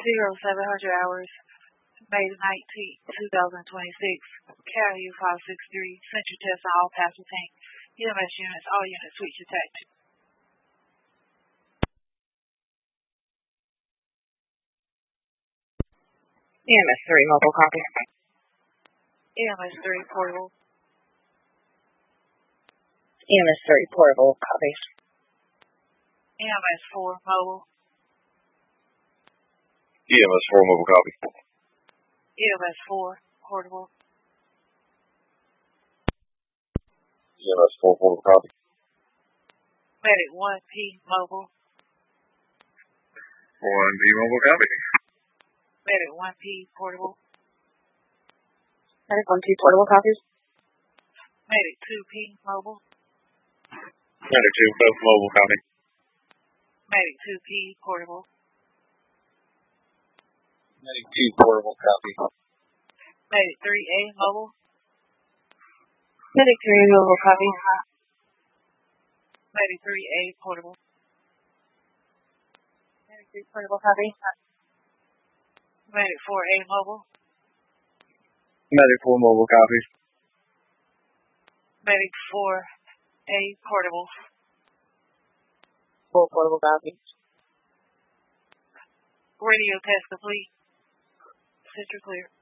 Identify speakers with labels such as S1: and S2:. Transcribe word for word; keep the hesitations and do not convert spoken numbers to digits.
S1: zero seven hundred hours, May nineteenth, twenty twenty-six. Carry U five six three, Central test on all passenger tank. E M S units, all units switch attacked.
S2: E M S three, mobile copy.
S1: E M S three, portable.
S2: E M S three, portable, copy.
S1: E M S four, mobile.
S3: E M S four, mobile copy.
S1: E M S four, portable.
S3: E M S four, portable copy.
S1: Medic one P, mobile.
S3: one P, mobile copy.
S1: Medic one P, portable.
S2: Medic one P, portable copies.
S1: Medic two P, mobile.
S3: Medic two, both mobile copy.
S1: Medic two P, portable.
S3: Medic two, portable copy.
S1: Medic three A, mobile.
S2: Medic three, mobile copy.
S1: Medic three A, portable.
S2: Medic three, portable copy.
S1: Medic four A, mobile.
S3: Medic four, mobile copy.
S1: Medic four A, portable.
S2: Full portable copy.
S1: Radio test complete. Central clear.